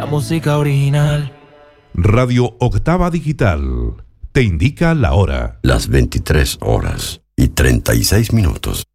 música original. Radio Octava Digital te indica la hora. Las 23 horas y 36 minutos.